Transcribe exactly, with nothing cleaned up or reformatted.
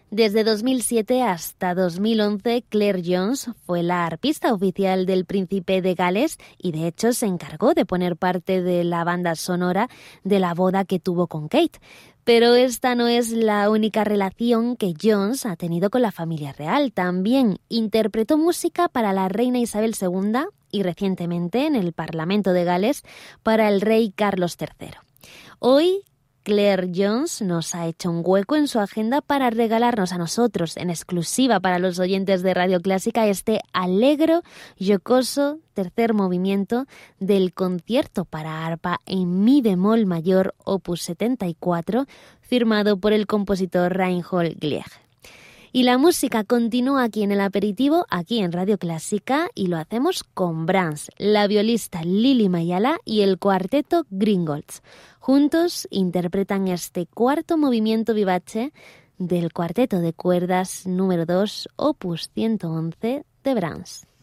Desde dos mil siete hasta dos mil once, Claire Jones fue la arpista oficial del Príncipe de Gales y de hecho se encargó de poner parte de la banda sonora de la boda que tuvo con Kate. Pero esta no es la única relación que Jones ha tenido con la familia real. También interpretó música para la reina Isabel segunda y recientemente en el Parlamento de Gales para el rey Carlos tercero. Hoy Claire Jones nos ha hecho un hueco en su agenda para regalarnos a nosotros, en exclusiva para los oyentes de Radio Clásica, este alegro, jocoso tercer movimiento del concierto para arpa en mi bemol mayor opus setenta y cuatro, firmado por el compositor Reinhold Glieg. Y la música continúa aquí en el aperitivo, aquí en Radio Clásica, y lo hacemos con Brahms, la violista Lili Mayala y el cuarteto Gringolds. Juntos interpretan este cuarto movimiento vivace del cuarteto de cuerdas número dos, opus ciento once de Brahms.